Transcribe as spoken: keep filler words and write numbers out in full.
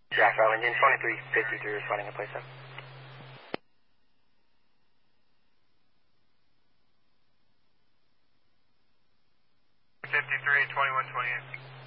Jack Island, Engine twenty-three fifty-three responding in place up. fifty-three, twenty-one twenty-eight.